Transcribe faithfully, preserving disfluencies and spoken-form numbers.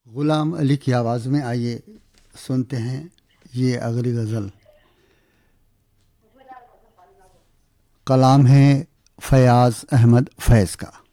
गुलाम अली की आवाज़ में आइए सुनते हैं ये अगली गज़ल। कलाम है फयाज़ अहमद फैज़ का।